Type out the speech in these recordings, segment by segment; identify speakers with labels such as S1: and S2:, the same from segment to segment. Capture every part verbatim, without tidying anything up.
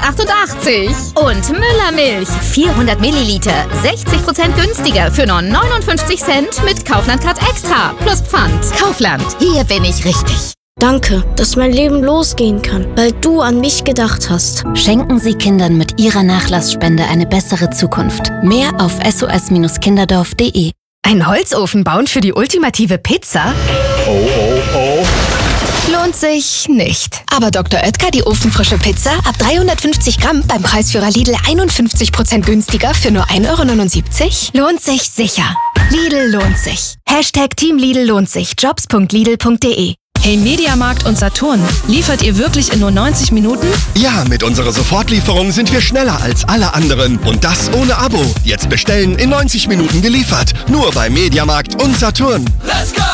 S1: achtundachtzig. Und Müllermilch, vierhundert Milliliter, sechzig Prozent günstiger für nur neunundfünfzig Cent mit Kaufland-Card Extra plus Pfand. Kaufland, hier bin ich richtig.
S2: Danke, dass mein Leben losgehen kann, weil du an mich gedacht hast.
S3: Schenken Sie Kindern mit Ihrer Nachlassspende eine bessere Zukunft. Mehr auf s o s kinderdorf punkt de.
S1: Ein Holzofen bauen für die ultimative Pizza?
S4: Oh, oh, oh.
S1: Lohnt sich nicht. Aber Doktor Oetker, die ofenfrische Pizza, ab dreihundertfünfzig Gramm beim Preisführer Lidl einundfünfzig Prozent günstiger für nur ein Euro neunundsiebzig? Lohnt sich sicher. Lidl lohnt sich. Hashtag Team Lidl lohnt sich. jobs punkt lidl punkt de.
S5: Hey Mediamarkt und Saturn, liefert ihr wirklich in nur neunzig Minuten?
S4: Ja, mit unserer Sofortlieferung sind wir schneller als alle anderen. Und das ohne Abo. Jetzt bestellen, in neunzig Minuten geliefert. Nur bei Mediamarkt und Saturn.
S6: Let's go!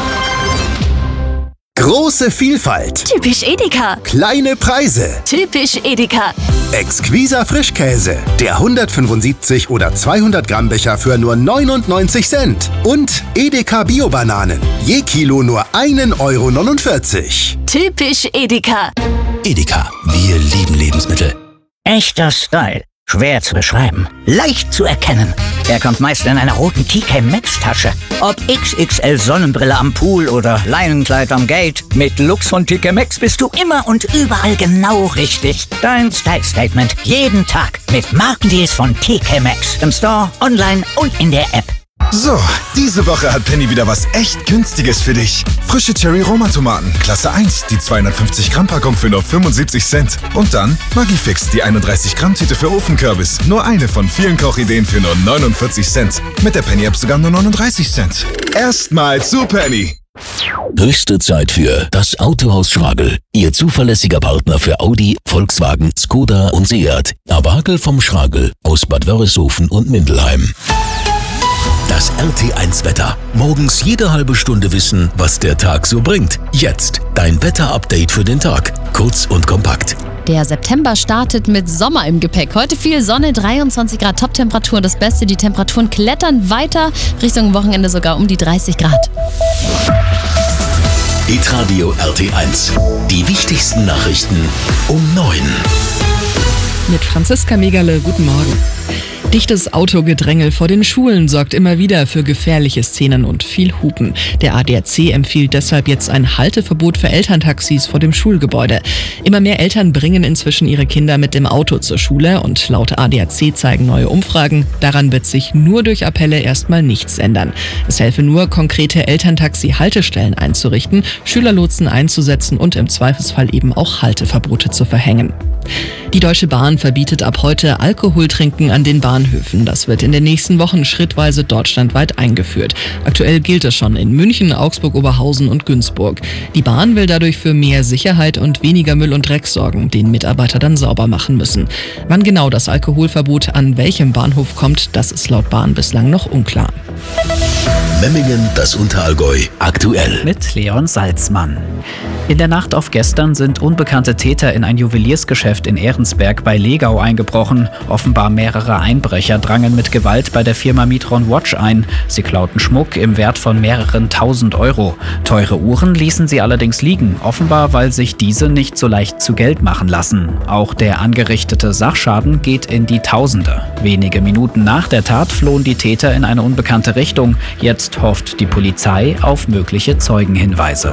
S7: Große Vielfalt.
S3: Typisch Edeka.
S7: Kleine Preise.
S3: Typisch Edeka.
S7: Exquiser Frischkäse. Der hundertfünfundsiebzig oder zweihundert Gramm Becher für nur neunundneunzig Cent. Und Edeka Bio-Bananen. Je Kilo nur ein Euro neunundvierzig.
S3: Typisch Edeka.
S8: Edeka, wir lieben Lebensmittel.
S9: Echter Style. Schwer zu beschreiben. Leicht zu erkennen. Er kommt meist in einer roten T K Maxx Tasche. Ob X X L Sonnenbrille am Pool oder Leinenkleid am Gate. Mit Lux von T K Maxx bist du immer und überall genau richtig. Dein Style Statement jeden Tag mit Markendeals von T K Maxx. Im Store, online und in der App.
S10: So, diese Woche hat Penny wieder was echt Günstiges für dich. Frische Cherry-Roma-Tomaten, Klasse eins, die zweihundertfünfzig Gramm Packung für nur fünfundsiebzig Cent. Und dann Magifix, die einunddreißig Gramm Tüte für Ofenkürbis. Nur eine von vielen Kochideen für nur neunundvierzig Cent. Mit der Penny-App sogar nur neununddreißig Cent. Erstmal zu Penny.
S8: Höchste Zeit für das Autohaus Schragel. Ihr zuverlässiger Partner für Audi, Volkswagen, Skoda und Seat. Aber Hagel vom Schragel aus Bad Wörishofen und Mindelheim. Das R T eins Wetter. Morgens jede halbe Stunde wissen, was der Tag so bringt. Jetzt dein Wetter-Update für den Tag. Kurz und kompakt.
S11: Der September startet mit Sommer im Gepäck. Heute viel Sonne, dreiundzwanzig Grad Top-Temperatur. Das Beste, die Temperaturen klettern weiter. Richtung Wochenende sogar um die dreißig Grad.
S8: Hitradio R T eins. Die wichtigsten Nachrichten um neun.
S12: Mit Franziska Megale, guten Morgen. Dichtes Autogedrängel vor den Schulen sorgt immer wieder für gefährliche Szenen und viel Hupen. Der A D A C empfiehlt deshalb jetzt ein Halteverbot für Elterntaxis vor dem Schulgebäude. Immer mehr Eltern bringen inzwischen ihre Kinder mit dem Auto zur Schule und laut A D A C zeigen neue Umfragen, daran wird sich nur durch Appelle erstmal nichts ändern. Es helfe nur, konkrete Elterntaxi-Haltestellen einzurichten, Schülerlotsen einzusetzen und im Zweifelsfall eben auch Halteverbote zu verhängen. Die Deutsche Bahn verbietet ab heute Alkoholtrinken an den Bahnhöfen. Das wird in den nächsten Wochen schrittweise deutschlandweit eingeführt. Aktuell gilt es schon in München, Augsburg, Oberhausen und Günzburg. Die Bahn will dadurch für mehr Sicherheit und weniger Müll und Dreck sorgen, den Mitarbeiter dann sauber machen müssen. Wann genau das Alkoholverbot an welchem Bahnhof kommt, das ist laut Bahn bislang noch unklar.
S8: Memmingen, das Unterallgäu, aktuell.
S13: Mit Leon Salzmann. In der Nacht auf gestern sind unbekannte Täter in ein Juweliersgeschäft in Ehrensberg bei Legau eingebrochen. Offenbar mehrere Einbrecher drangen mit Gewalt bei der Firma Mitron Watch ein. Sie klauten Schmuck im Wert von mehreren tausend Euro. Teure Uhren ließen sie allerdings liegen, offenbar weil sich diese nicht so leicht zu Geld machen lassen. Auch der angerichtete Sachschaden geht in die Tausende. Wenige Minuten nach der Tat flohen die Täter in eine unbekannte Richtung. Jetzt hofft die Polizei auf mögliche Zeugenhinweise.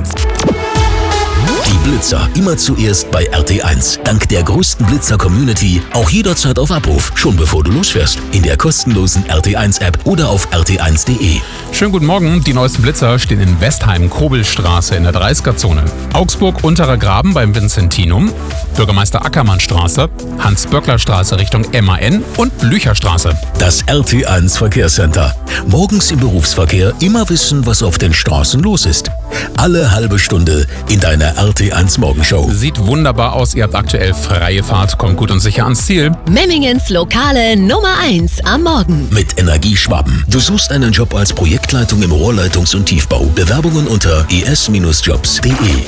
S8: Die Blitzer immer zuerst bei R T eins. Dank der größten Blitzer-Community auch jederzeit auf Abruf, schon bevor du losfährst. In der kostenlosen R T eins App oder auf r t eins punkt de.
S14: Schönen guten Morgen. Die neuesten Blitzer stehen in Westheim, Kobelstraße in der dreißiger-Zone. Augsburg, Unterer Graben beim Vincentinum. Bürgermeister Ackermann-Straße. Hans-Böckler-Straße Richtung M A N und Blücherstraße.
S8: Das R T eins Verkehrscenter. Morgens im Berufsverkehr immer wissen, was auf den Straßen los ist. Alle halbe Stunde in deiner R T eins Morgenshow.
S14: Sieht wunderbar aus. Ihr habt aktuell freie Fahrt. Kommt gut und sicher ans Ziel.
S1: Memmingens lokale Nummer eins am Morgen.
S8: Mit Energieschwaben. Du suchst einen Job als Projektleitung im Rohrleitungs- und Tiefbau. Bewerbungen unter e s jobs punkt de.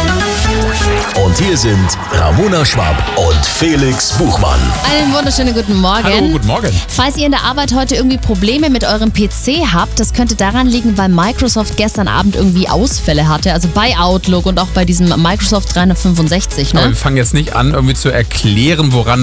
S8: Und hier sind Ramona Schwab und Felix Buchmann.
S11: Einen wunderschönen guten Morgen.
S14: Hallo, guten Morgen.
S11: Falls ihr in der Arbeit heute irgendwie Probleme mit eurem P C habt, das könnte daran liegen, weil Microsoft gestern Abend irgendwie Ausfälle hatte. Also bei Outlook und auch bei diesem Microsoft dreihundertfünfundsechzig. Ne?
S14: Aber wir fangen jetzt nicht an, irgendwie zu erklären, woran